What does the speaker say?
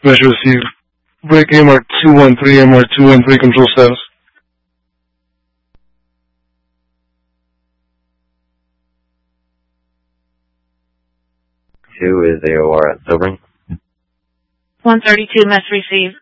Mesh received. Break AMR-213, AMR-213 control status. 2 is AOR at Sobering. 132 mesh received.